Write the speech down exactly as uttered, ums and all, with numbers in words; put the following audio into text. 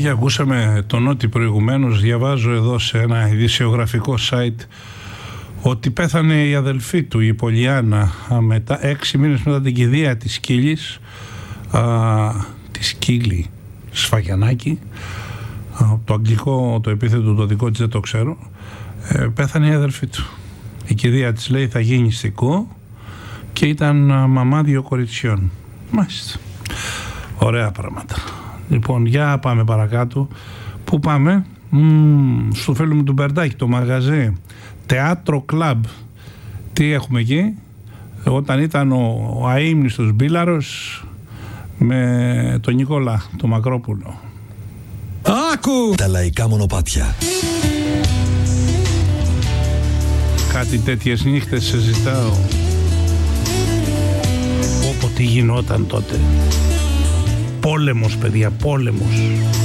και ακούσαμε τον Νότι προηγουμένως, διαβάζω εδώ σε ένα ειδησιογραφικό site ότι πέθανε η αδελφή του, η Πολιάννα, μετά, έξι μήνες μετά την κηδεία της Σκύλης, α, τη Σκύλη Σφαγιανάκη, α, το αγγλικό, το επίθετο, το δικό της δεν το ξέρω, ε, πέθανε η αδελφή του. Η κηδεία της, λέει, θα γίνει νηστικό και ήταν α, μαμά δύο κοριτσιών. Μάλιστα. Ωραία πράγματα. Λοιπόν, για πάμε παρακάτω. Πού πάμε? Μ, στο φίλο μου του Μπερντάκη, το μαγαζί Teatro Club. Τι έχουμε εκεί? Όταν ήταν ο, ο αείμνηστος Μπίλαρος με τον Νικόλα, το Μακρόπουλο. Άκου! Τα λαϊκά μονοπάτια. Κάτι τέτοιες νύχτες σε ζητάω. Πω πω τι γινόταν τότε. Πόλεμος, παιδιά, πόλεμος.